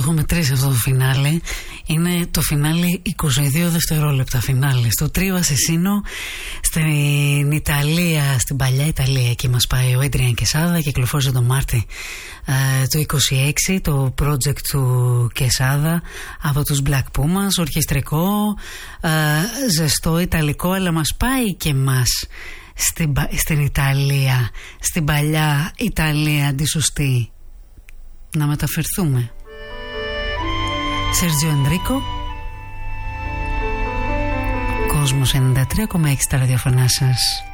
έχω μετρήσει αυτό το φινάλε. Είναι το φινάλε 22 δευτερόλεπτα φινάλε. Στο Τρίο Ασεσίνο στην Ιταλία, στην παλιά Ιταλία. Εκεί μας πάει ο Adrian Quesada. Κυκλοφόρησε τον Μάρτι του 26 το project του Quesada από τους Black Pumas. Ορχιστρικό, ζεστό ιταλικό, αλλά μας πάει και μας στην Ιταλία, στην παλιά Ιταλία τη σωστή, να μεταφερθούμε. Σέρτζιο Ενδρίκο, Κόσμος 93,6 στα ραδιοφωνά σας.